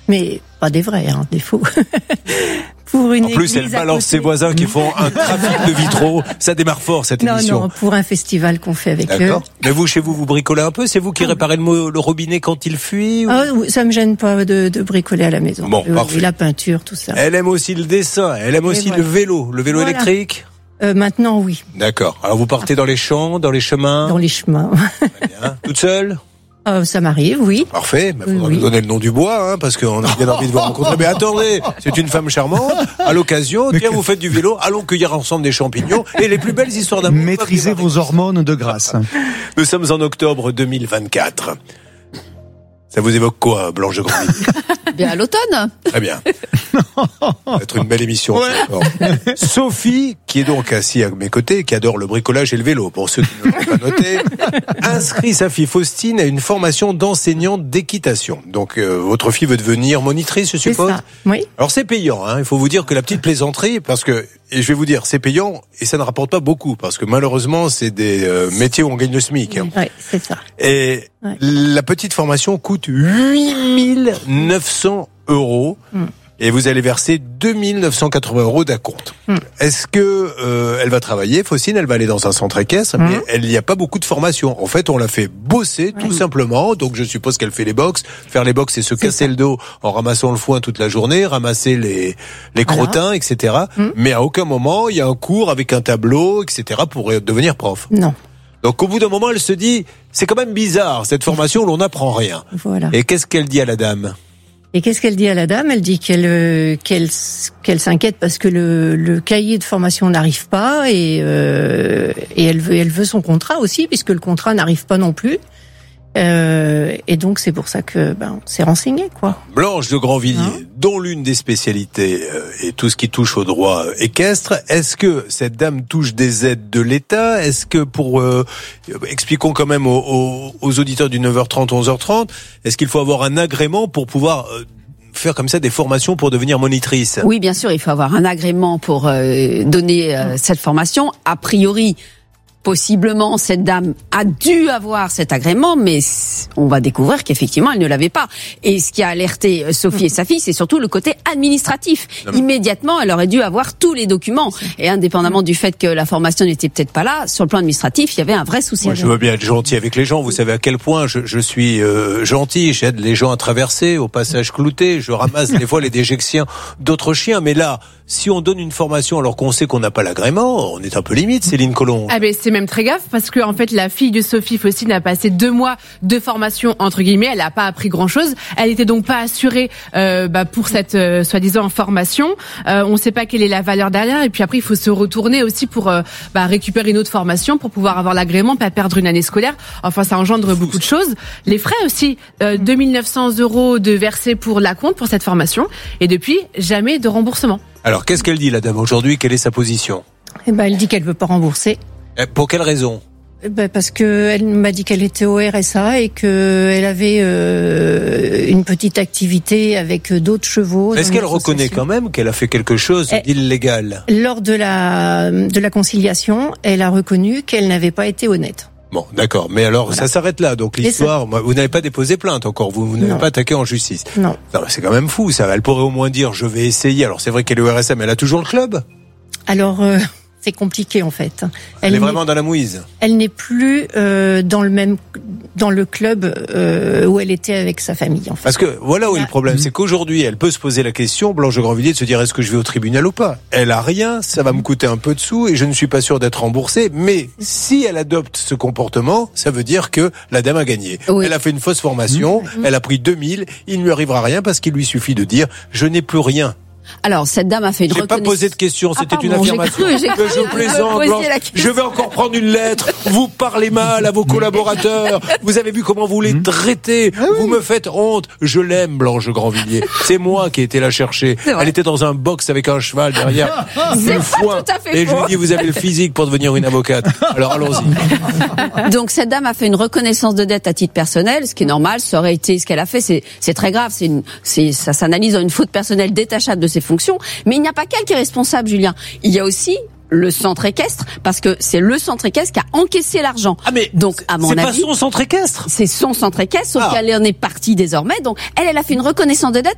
Mais pas des vrais, des faux. Pour une en plus, elle balance ses voisins qui font un trafic de vitraux. Ça démarre fort, cette émission. Non, pour un festival qu'on fait avec eux. Mais vous, chez vous, vous bricolez un peu? C'est vous qui réparez le robinet quand il fuit ou... Ça me gêne pas de bricoler à la maison. Bon, parfait. La peinture, tout ça. Elle aime aussi le dessin, elle aime aussi le vélo électrique. Maintenant, oui. D'accord. Alors, vous partez dans les champs, dans les chemins? Dans les chemins. Très bien. Toute seule? Ça m'arrive, oui. Parfait. Il faudra nous donner le nom du bois, parce qu'on a bien envie de vous rencontrer. Mais attendez, c'est une femme charmante. À l'occasion, tiens, vous faites du vélo, allons cueillir ensemble des champignons et les plus belles histoires d'amour. Maîtrisez vos hormones de grâce. Nous sommes en octobre 2024. Ça vous évoque quoi, Blanche de Grandvilliers? Bien à l'automne. Très bien. Ça va être une belle émission. Ouais. Sophie, qui est donc assise à mes côtés, qui adore le bricolage et le vélo, pour ceux qui ne l'ont pas noté, inscrit sa fille Faustine à une formation d'enseignante d'équitation. Donc, votre fille veut devenir monitrice, je suppose? C'est ça, oui. Alors, c'est payant, Il faut vous dire que la petite plaisanterie, parce que, et je vais vous dire, c'est payant et ça ne rapporte pas beaucoup, parce que malheureusement, c'est des métiers où on gagne le SMIC. Oui, c'est ça. Et la petite formation coûte 8 900 €. Et vous allez verser 2 980 € d'acompte. Est-ce que elle va travailler, Faustine? Elle va aller dans un centre équestre, mais il n'y a pas beaucoup de formation. En fait, on l'a fait bosser, tout simplement. Donc, je suppose qu'elle fait les box. Faire les box, c'est se casser le dos en ramassant le foin toute la journée, ramasser les crottins, etc. Mais à aucun moment, il y a un cours avec un tableau, etc. pour devenir prof. Non. Donc, au bout d'un moment, elle se dit, c'est quand même bizarre, cette formation où l'on n'apprend rien. Voilà. Et qu'est-ce qu'elle dit à la dame? Et qu'est-ce qu'elle dit à la dame? Elle dit qu'elle s'inquiète parce que le cahier de formation n'arrive pas et elle veut son contrat aussi puisque le contrat n'arrive pas non plus. Et donc c'est pour ça que on s'est renseigné, quoi. Blanche de Grandvilliers, dont l'une des spécialités est tout ce qui touche au droit équestre. Est-ce que cette dame touche des aides de l'État? Est-ce que expliquons quand même aux auditeurs du 9h30, 11h30, est-ce qu'il faut avoir un agrément pour pouvoir faire comme ça des formations pour devenir monitrice? Oui, bien sûr, il faut avoir un agrément pour donner cette formation. A priori, possiblement, cette dame a dû avoir cet agrément, mais on va découvrir qu'effectivement, elle ne l'avait pas. Et ce qui a alerté Sophie et sa fille, c'est surtout le côté administratif. Immédiatement, elle aurait dû avoir tous les documents. Et indépendamment du fait que la formation n'était peut-être pas là, sur le plan administratif, il y avait un vrai souci. Moi, je veux bien être gentil avec les gens. Vous savez à quel point je suis gentil. J'aide les gens à traverser au passage clouté. Je ramasse des fois les déjections d'autres chiens. Mais là, si on donne une formation alors qu'on sait qu'on n'a pas l'agrément, on est un peu limite, Céline Collomb. Ah ben c'est même très grave parce que en fait la fille de Sophie Faustine a passé 2 mois de formation entre guillemets, elle n'a pas appris grand chose, elle était donc pas assurée pour cette soi-disant formation, on ne sait pas quelle est la valeur derrière et puis après il faut se retourner aussi pour récupérer une autre formation pour pouvoir avoir l'agrément, pas perdre une année scolaire, enfin ça engendre beaucoup de choses, les frais aussi, 2 900 € de versés pour l'acompte pour cette formation et depuis jamais de remboursement. Alors qu'est-ce qu'elle dit la dame aujourd'hui? Quelle est sa position? Elle dit qu'elle veut pas rembourser. Pour quelle raison? Parce que elle m'a dit qu'elle était au RSA et que elle avait une petite activité avec d'autres chevaux. Est-ce qu'elle reconnaît quand même qu'elle a fait quelque chose d'illégal? Lors de la conciliation, elle a reconnu qu'elle n'avait pas été honnête. Bon, d'accord. Mais alors, voilà. Ça s'arrête là. Donc l'histoire, vous n'avez pas déposé plainte encore. Vous n'avez pas attaqué en justice. Non. C'est quand même fou, ça. Elle pourrait au moins dire, je vais essayer. Alors c'est vrai qu'elle est au RSA, mais elle a toujours le club. Alors, c'est compliqué en fait. Elle est vraiment dans la mouise. Elle n'est plus dans le club où elle était avec sa famille. En fait. Parce que voilà où est le problème, c'est qu'aujourd'hui, elle peut se poser la question, Blanche de Grandvilliers, de se dire est-ce que je vais au tribunal ou pas. Elle a rien, ça va me coûter un peu de sous et je ne suis pas sûr d'être remboursée. Mais si elle adopte ce comportement, ça veut dire que la dame a gagné. Oui. Elle a fait une fausse formation, elle a pris 2000, il ne lui arrivera rien parce qu'il lui suffit de dire je n'ai plus rien. Alors, cette dame a fait une reconnaissance. J'ai pas posé de question, c'était une affirmation. J'ai cru je plaisante. Je vais encore prendre une lettre. Vous parlez mal à vos collaborateurs. Vous avez vu comment vous les traitez. Vous me faites honte. Je l'aime, Blanche de Grandvilliers. C'est moi qui ai été la chercher. Elle était dans un box avec un cheval derrière. C'est foin. Tout à fait et je lui ai dit, vous avez le physique pour devenir une avocate. Alors allons-y. Donc, cette dame a fait une reconnaissance de dette à titre personnel, ce qui est normal. Ça aurait été ce qu'elle a fait. C'est très grave. Ça s'analyse en une faute personnelle détachable de ses fonctions, mais il n'y a pas qu'elle qui est responsable, Julien. Il y a aussi le centre équestre, parce que c'est le centre équestre qui a encaissé l'argent. Ah mais donc à mon avis, c'est pas son centre équestre. C'est son centre équestre, sauf qu'elle en est partie désormais. Donc elle a fait une reconnaissance de dette.